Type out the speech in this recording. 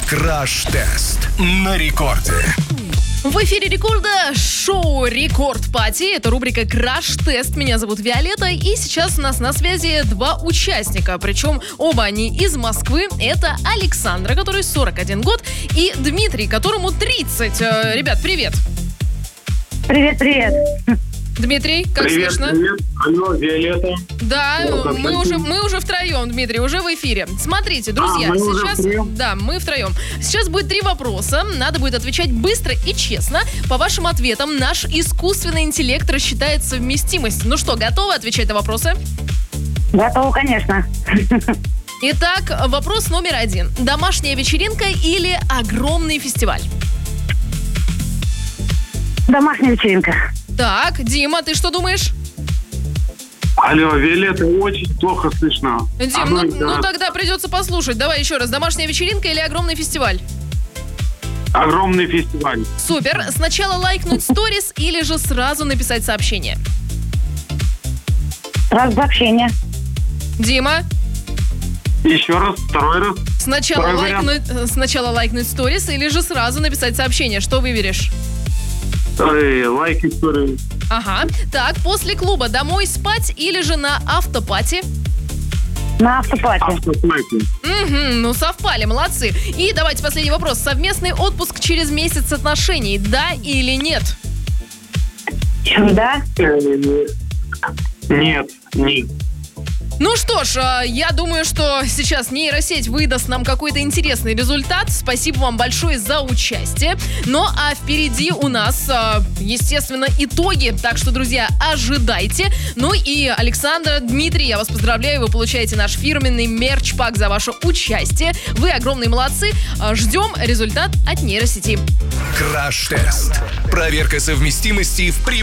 Краш-тест на рекорде. В эфире Рекорда шоу Рекорд Пати. Это рубрика Краш-тест. Меня зовут Виолетта. И сейчас у нас на связи два участника. Причем оба они из Москвы. Это Александра, который 41 год, и Дмитрий, которому 30. Ребят, привет. Привет. Дмитрий, как слышно? Привет. Алло, Виолетта. Да, мы уже втроем, Дмитрий, уже в эфире. Смотрите, друзья, мы уже сейчас... втроем? Да, мы втроем. Сейчас будет 3 вопроса. Надо будет отвечать быстро и честно. По вашим ответам наш искусственный интеллект рассчитает совместимость. Ну что, готовы отвечать на вопросы? Готова, конечно. Итак, вопрос номер 1. Домашняя вечеринка или огромный фестиваль? Домашняя вечеринка. Так, Дима, ты что думаешь? Алло, Виолетта, очень плохо слышно. Дим, ну тогда придется послушать. Давай еще раз. Домашняя вечеринка или огромный фестиваль? Огромный фестиваль. Супер. Сначала лайкнуть сторис или же сразу написать сообщение? Сразу сообщение. Дима? Еще раз, второй раз. Сначала Второй лайкнуть сторис или же сразу написать сообщение? Что выберешь? Лайк историю. Ага. Так, после клуба домой спать или же на автопати? На автопате. Ну совпали, молодцы. И давайте последний вопрос. Совместный отпуск через месяц отношений, да или нет? Да? Нет. Ну что ж, я думаю, что сейчас нейросеть выдаст нам какой-то интересный результат. Спасибо вам большое за участие. Ну а впереди у нас, естественно, итоги. Так что, друзья, ожидайте. Ну и Александр, Дмитрий, я вас поздравляю. Вы получаете наш фирменный мерч-пак за ваше участие. Вы огромные молодцы. Ждем результат от нейросети. Краш-тест. Проверка совместимости в прямом